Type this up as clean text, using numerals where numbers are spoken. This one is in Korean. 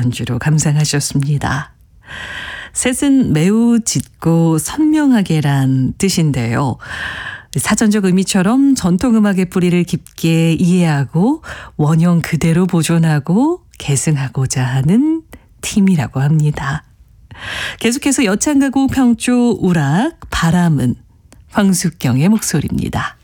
연주로 감상하셨습니다. 셋은 매우 짙고 선명하게란 뜻인데요. 사전적 의미처럼 전통음악의 뿌리를 깊게 이해하고 원형 그대로 보존하고 계승하고자 하는 팀이라고 합니다. 계속해서 여창가곡 평조 우락 바람은 황숙경의 목소리입니다.